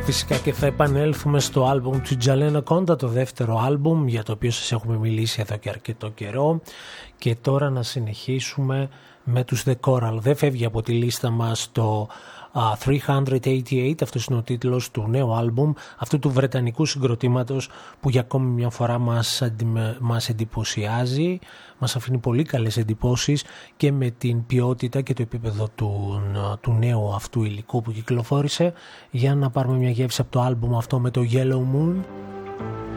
Φυσικά και θα επανέλθουμε στο άλμπουμ του Jalena Conda, το δεύτερο άλμπουμ για το οποίο σας έχουμε μιλήσει εδώ και αρκετό καιρό, και τώρα να συνεχίσουμε με τους The Coral. Δεν φεύγει από τη λίστα μας το 388, αυτός είναι ο τίτλος του νέου άλμπουμ αυτού του βρετανικού συγκροτήματος που για ακόμη μια φορά μας εντυπωσιάζει, μας αφήνει πολύ καλές εντυπώσεις και με την ποιότητα και το επίπεδο του νέου αυτού υλικού που κυκλοφόρησε. Για να πάρουμε μια γεύση από το άλμπουμ αυτό με το Yellow Moon.